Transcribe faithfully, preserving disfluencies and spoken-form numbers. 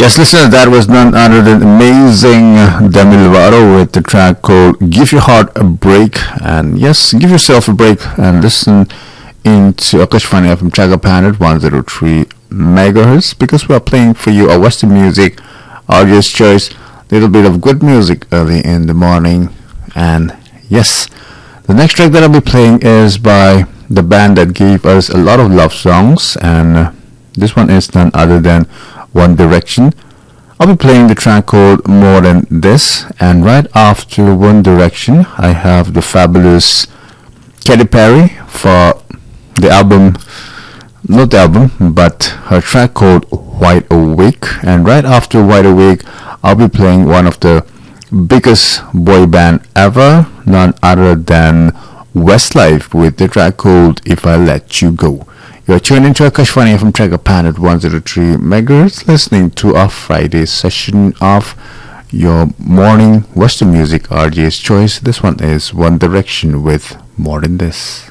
Yes, listener, that was none other than amazing Demi Lovato with the track called Give Your Heart a Break. And yes, give yourself a break and listen into Akashvani F M Chagapan at one oh three megahertz, because we are playing for you a Western music, audience choice, little bit of good music early in the morning. And yes, the next track that I'll be playing is by the band that gave us a lot of love songs, and uh, this one is none other than One Direction. I'll be playing the track called More Than This, and right after One Direction I have the fabulous Katy Perry for the album, not the album, but her track called Wide Awake. And right after Wide Awake I'll be playing one of the biggest boy band ever, none other than Westlife with the track called If I Let You Go. You're tuned into Akashvani from Tragapan at one oh three megahertz, listening to our Friday session of your morning Western music, R J's Choice. This one is One Direction with More Than This.